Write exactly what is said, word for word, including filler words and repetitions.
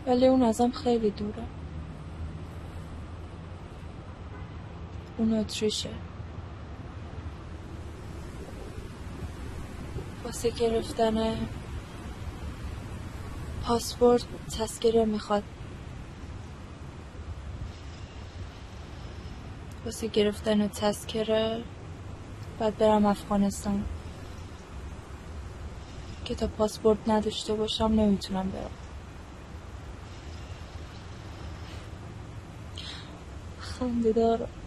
ولی اون ازم خیلی دوره. اون اتریشه. واسه گرفتن پاسپورت تذکره میخواد. واسه گرفتن تذکره باید برم افغانستان که تا پاسپورت نداشته باشم نمیتونم برم. خنده داره.